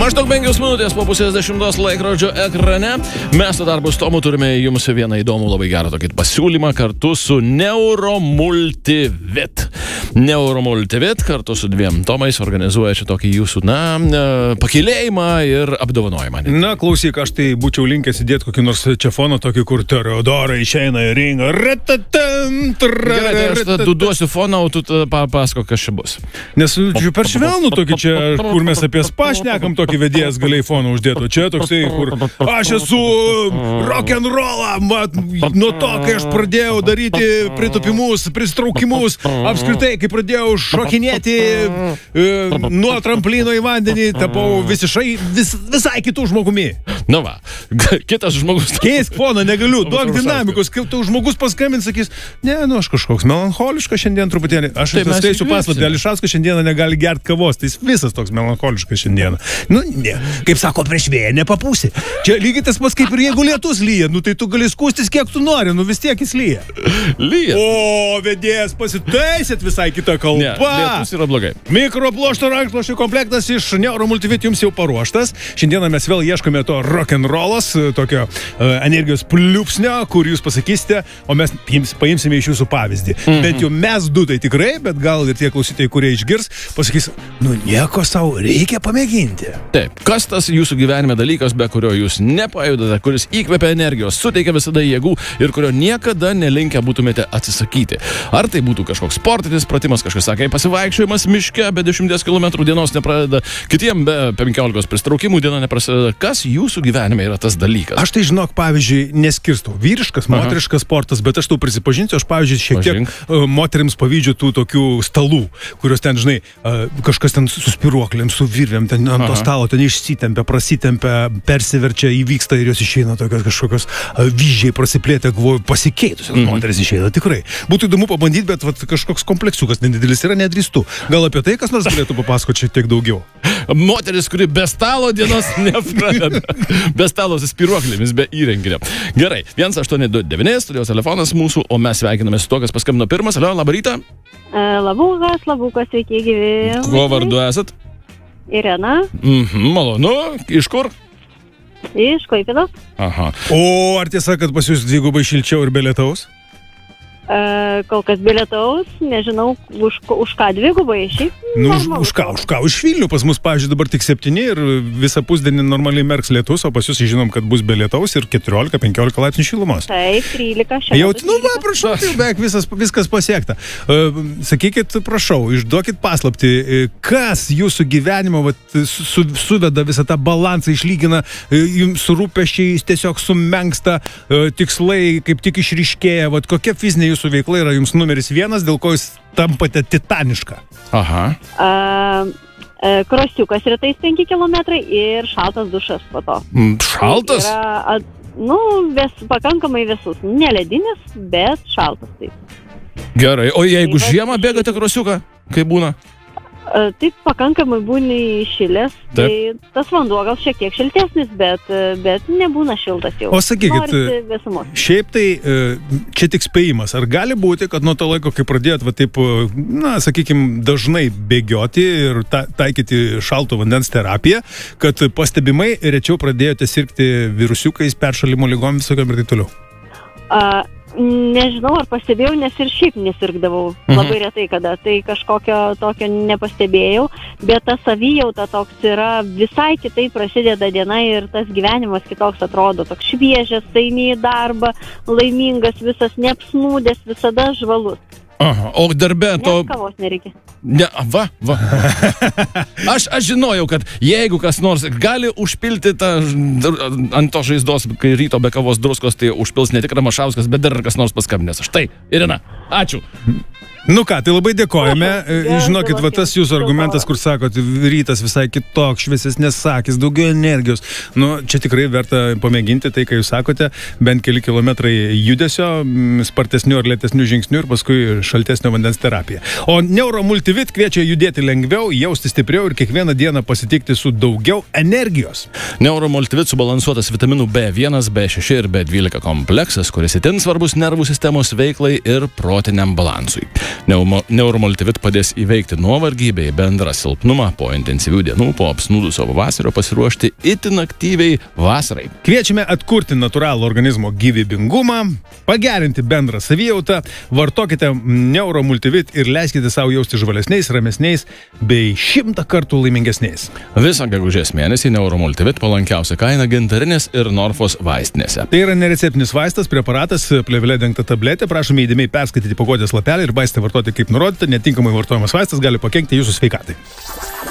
Maždaug 5 minutės po pusės 10 laikrodžio ekrane. Mes to darbu su Tomu turime jums vieną įdomų, labai gerą tokį pasiūlymą kartu su Neuromultivit. Neuromultivit kartu su 2 Tomais organizuoja čia tokį jūsų, pakilėjimą ir apdovanojimą. Na, klausyk, aš tai būčiau linkęs įdėti kokį nors čefoną tokį, kur Teodora išeina į ringą. Gerai, tai aš tada duosiu foną, o tu papasako, kas čia bus. Nes per švelnų tokį čia, kur mes apie spa šnekam, tokį vedėjas galėjai foną uždėti. Čia toksai, kur aš esu rock'n'rollą, nuo to, kai aš pradėjau daryti pritupimus, pristraukimus, apskritai, kai pradėjau šokinėti nuo tramplino į vandenį, tapau visai kitų žmogumi. Na va, kitas žmogus. Keisk foną, negaliu, duok dinamikos, kaip tau žmogus paskambins, sakys, ne, aš kažkoks melancholiškas šiandien truputėlį, aš atskleisiu paslaptį, Ališauskas šiandieną negali gerti kavos, tai jis visas toks melancholiškas šiandieną. Nu, ne, kaip sako, prieš vėją nepapūsi. Čia lygiai tas pats, kaip ir jeigu lietus lyja, tai tu gali skūstis kiek tu nori, vis tiek jis lyja. Lyja. O, vedėjas pasitaisit visai kitą kalbą. Ne, lietus yra blogai. Mikroplošto rankšluosčių komplektas iš Neuromultivit jums jau paruoštas. Šiandieną mes vėl ieškome to rock'n'rollas, tokio energijos pliūpsnio, kur jūs pasakysite, o mes paimsime iš jūsų pavyzdį. Bet jau mes du tai tikrai, bet gal ir tie klausytojai, kurie išgirs, pasakys, nieko sau, reikia pamėginti. Taip, kas tas jūsų gyvenime dalykas, be kurio jūs nepajudate, kuris įkvepia energijos, suteikia visada jėgų ir kurio niekada nelinkę būtumėte atsisakyti. Ar tai būtų kažkoks sportinis pratimas, kažkas sakė, pasivaikščiojimas miške be 10 km dienos nepradeda, kitiem be 15 pristraukimų diena neprasideda. Kas jūsų gyvenime yra tas dalykas? Aš tai žinok, pavyzdžiui, neskirstau. Vyriškas, moteriškas sportas, bet aš tau prisipažinsiu, aš pavyzdžiui šiek tiek moterims pavydžiu tų tokių stalų, kurios ten, žinai, kažkas ten su spiruoklėm, su virvėm, ten ant to stalo, ten išsitempia, prasitempia, persiverčia, įvyksta ir jos išeina tokios kažkokios vyžiai prasiplėtę, pasikeitusios moteris išeina, tikrai. Būtų įdomu pabandyti, bet kažkoks kompleksiukas nedidelis yra, nedrįstu. Gal apie tai kas nors galėtų papasakoti šiek tiek daugiau? Moteris, kuri be stalo dienos nepradeda. Be stalo su spiruoklėmis, be įrenginio. Gerai, 1829, studijos telefonas mūsų, o mes sveikiname su to, kas paskambino pirmas. Alio, labą rytą. Labukas, sveiki gyvi. Kuo vardu esat? Irena. Malonu, iš kur? Iš Klaipėdos. Aha. O ar tiesa, kad pas jūs dvigubai šilčiau ir be lietaus? Kol kas be lietaus, nežinau, už ką dvigubai, šiaip. Už ką? Už Vilnių pas mus, pavyzdžiui, dabar tik 7 ir visą pusdienį normaliai merks lietus, o pas jūs žinom, kad bus be lietaus ir 14-15 laipsnių šilumos. Taip, 13. Jau, prašau, beveik viskas pasiekta. Sakykit, prašau, išduokit paslaptį, kas jūsų gyvenimo suveda visą tą balansą, išlygina, jums rūpesčiai tiesiog sumenksta, tikslai kaip tik išryškėja, kokia fizinė jūsų veikla yra jums numeris 1, dėl ko jūs tampate titaniška? Aha. Krosiukas rytais 5 km ir šaltas dušas po to. Šaltas? Yra, pakankamai vėsus. Ne ledinis, bet šaltas taip. Gerai, o jeigu žiemą bėgate krosiuką, kaip būna? Taip, pakankamai būna įšilęs, tai tas vanduo gal šiek tiek šiltesnis, bet nebūna šiltas jau. O sakykit, šiaip tai čia tik spėjimas, ar gali būti, kad nuo to laiko, kai pradėjot sakykime, dažnai bėgioti ir taikyti šalto vandens terapiją, kad pastebimai rečiau pradėjote sirgti virusiukais, peršalimo ligom visokiam ir taip toliau? Nežinau, ar pastebėjau, nes ir šiaip nesirgdavau labai retai kada, tai kažkokio tokio nepastebėjau, bet ta savijauta toks yra, visai kitai prasideda diena ir tas gyvenimas kitoks atrodo, toks šviežias, eini į darbą, laimingas, visas neapsnūdęs, visada žvalus. Aha, o darbe to... Net kavos nereikia. Ne, va. Aš žinojau, kad jeigu kas nors gali užpilti ant to žaizdos, kai ryto be kavos druskos, tai užpils ne tik Ramašauskas, bet dar kas nors paskambinės. Štai, Irina, ačiū. Nu ką, tai labai dėkojame. Žinokit, tas jūsų argumentas, kur sakot, rytas visai kitoks, šviesesnės akys, daugiau energijos. Čia tikrai verta pamėginti tai, ką jūs sakote, bent keli kilometrai judesio, spartesnių ar lėtesnių žingsnių ir paskui šaltesnio vandens terapija. O Neuromultivit kviečia judėti lengviau, jausti stipriau ir kiekvieną dieną pasitikti su daugiau energijos. Neuromultivit subalansuotas vitaminų B1, B6 ir B12 kompleksas, kuris itin svarbus nervų sistemos veiklai ir protiniam balansui. Neuromultivit padės įveikti nuovargį bei bendrą silpnumą po intensyvių dienų, po apsnūdusio pavasario pasiruošti itin aktyviai vasarai. Kviečiame atkurti natūralų organizmo gyvybingumą, pagerinti bendrą savijautą, vartokite Neuromultivit ir leiskite savo jausti žvalesniais, ramesniais bei 100 kartų laimingesniais. Visą gegužės mėnesį Neuromultivit palankiausia kaina Gintarinės ir Norfos vaistinėse. Tai yra nereceptinis vaistas, preparatas, plėvele dengta tabletė. Prašome įdėmiai perskaityti pakuotės lapelį ir vaistą vartoti kaip nurodyta. Netinkamai vartojamas vaistas gali pakenkti jūsų sveikatai.